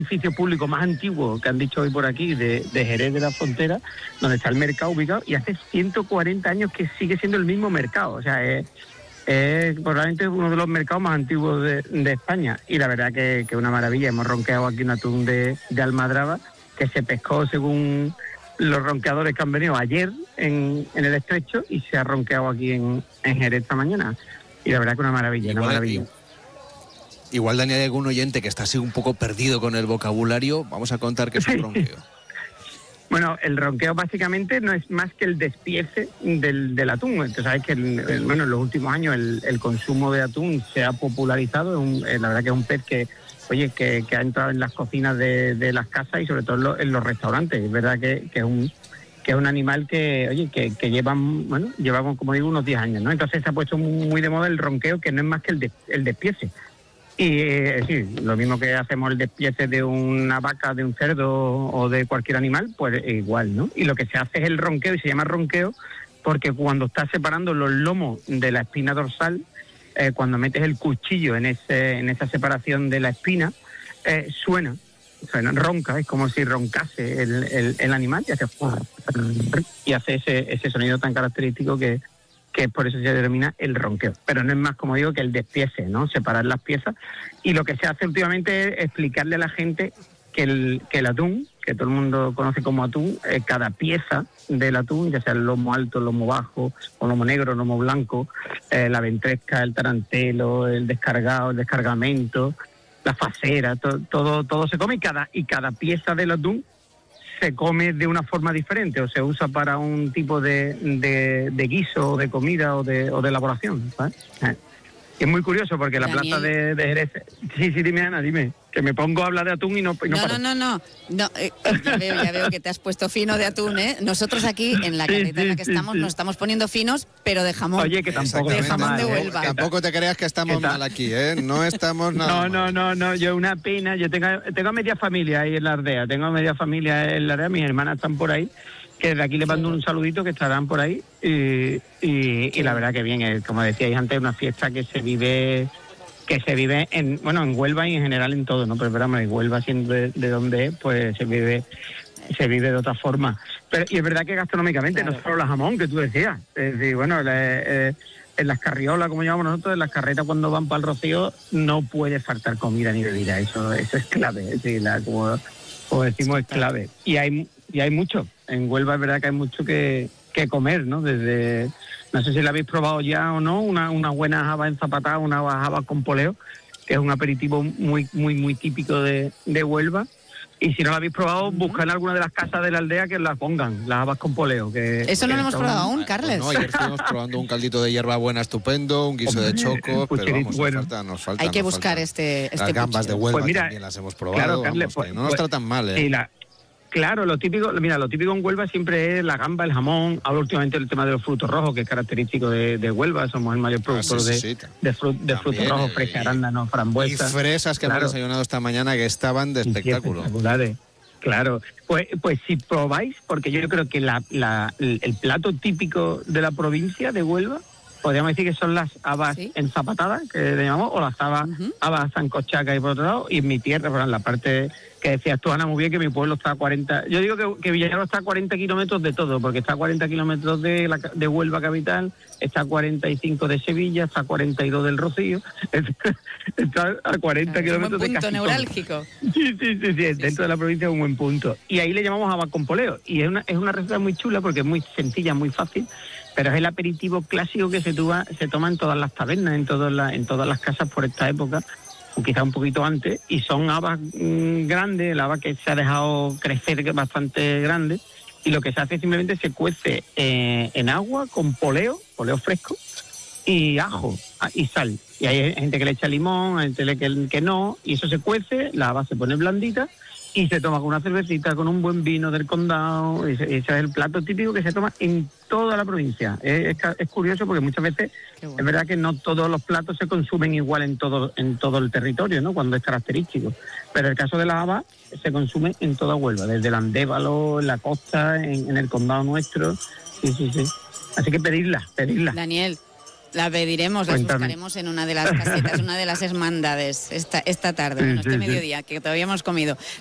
edificio público más antiguo que han dicho hoy por aquí, de Jerez de la Frontera, donde está el mercado ubicado, y hace 140 años que sigue siendo el mismo mercado. O sea, es probablemente uno de los mercados más antiguos de España. Y la verdad que es una maravilla. Hemos ronqueado aquí un atún de almadraba que se pescó según los ronqueadores que han venido ayer en el estrecho, y se ha ronqueado aquí en Jerez esta mañana. Y la verdad que una maravilla, una maravilla. Igual, Dani, hay algún oyente que está así un poco perdido con el vocabulario. Vamos a contar qué es un ronqueo. Bueno, el ronqueo básicamente no es más que el despiece del atún. Entonces, sabes que en los últimos años el consumo de atún se ha popularizado. La verdad que es un pez que ha entrado en las cocinas de las casas y sobre todo en los restaurantes. Es verdad que es un animal que llevamos, como digo, unos 10 años, ¿no? Entonces se ha puesto muy de moda el ronqueo, que no es más que el despiece. Y sí, lo mismo que hacemos el despiece de una vaca, de un cerdo o de cualquier animal, pues igual, ¿no? Y lo que se hace es el ronqueo, y se llama ronqueo porque cuando estás separando los lomos de la espina dorsal, cuando metes el cuchillo en esa separación de la espina, suena, ronca, es como si roncase el animal, y hace ese sonido tan característico que por eso se denomina el ronqueo. Pero no es más, como digo, que el despiece, ¿no? Separar las piezas. Y lo que se hace últimamente es explicarle a la gente que el atún, que todo el mundo conoce como atún, cada pieza del atún, ya sea el lomo alto, el lomo bajo, o lomo negro, el lomo blanco, la ventresca, el tarantelo, el descargado, el descargamento, la facera, todo se come, y cada pieza del atún se come de una forma diferente, o se usa para un tipo de guiso, de comida o de elaboración, ¿sabes? Es muy curioso porque la Daniel. plaza de Jerez... Sí, dime, Ana, dime. Que me pongo a hablar de atún y no paro. No, ya veo que te has puesto fino de atún, ¿eh? Nosotros aquí, en la carreta en la que estamos, nos estamos poniendo finos, pero de jamón. Oye, que tampoco de jamón de Huelva. Tampoco te creas que estamos mal aquí, ¿eh? No estamos nada mal. No, yo una pena. Yo tengo media familia ahí en la aldea. Mis hermanas están por ahí, que desde aquí les mando un saludito, que estarán por ahí. Y la verdad que bien, como decíais antes, es una fiesta que se vive en Huelva y en general en todo, ¿no? Pero en Huelva, siendo de donde es, pues se vive de otra forma. Y es verdad que gastronómicamente, no solo la jamón que tú decías, es decir, en las carriolas, como llamamos nosotros, en las carretas cuando van para el Rocío, no puede faltar comida ni bebida, eso es clave, es decir, como decimos, es clave. Y hay mucho, en Huelva es verdad que hay mucho que comer, ¿no? Desde... No sé si la habéis probado ya o no, una buena jaba enzapatada, una jaba con poleo, que es un aperitivo muy, muy, muy típico de Huelva. Y si no la habéis probado, buscad en alguna de las casas de la aldea que las pongan, las habas con poleo. Eso no lo hemos probado aún, Carles. No, ayer estuvimos probando un caldito de hierbabuena estupendo, un guiso de choco, pero vamos, nos falta. Hay que buscar este las gambas de Huelva, pues mira, también las hemos probado, claro, Carles, no nos tratan mal, ¿eh? Sí, claro, lo típico en Huelva siempre es la gamba, el jamón. Ahora últimamente el tema de los frutos rojos, que es característico de Huelva. Somos el mayor productor de frutos rojos, fresca, arándanos, frambuesas. Y fresas que hemos desayunado esta mañana, que estaban de espectáculo. Espectaculares. Claro, pues si probáis, porque yo creo que el plato típico de la provincia de Huelva, podríamos decir que son las habas enzapatadas, que le llamamos, o las habas sancochacas, y por otro lado, y en mi tierra, por la parte que decías tú, Ana, muy bien, que mi pueblo está a 40... Yo digo que Villarreal está a 40 kilómetros de todo, porque está a 40 kilómetros de Huelva capital, está a 45 de Sevilla, está a 42 del Rocío, está a 40 kilómetros de casi todo. Es un punto neurálgico. Sí, dentro de la provincia es un buen punto. Y ahí le llamamos habas con poleo, y es una receta muy chula porque es muy sencilla, muy fácil, pero es el aperitivo clásico que se toma en todas las tabernas, en todas las casas por esta época, o quizá un poquito antes, y son habas grandes, la haba que se ha dejado crecer, que es bastante grande, y lo que se hace es simplemente se cuece en agua con poleo fresco, y ajo y sal. Y hay gente que le echa limón, hay gente que no, y eso se cuece, la haba se pone blandita, y se toma con una cervecita, con un buen vino del condado. Ese es el plato típico que se toma en toda la provincia. Es curioso porque muchas veces es verdad que no todos los platos se consumen igual en todo el territorio, ¿no? Cuando es característico. Pero el caso de la haba se consume en toda Huelva, desde el Andévalo, en la costa, en el condado nuestro. Sí. Así que pedirla. Daniel, La pediremos, las Cuéntame. buscaremos en una de las casetas, una de las hermandades esta tarde, bueno, este mediodía, que todavía hemos comido.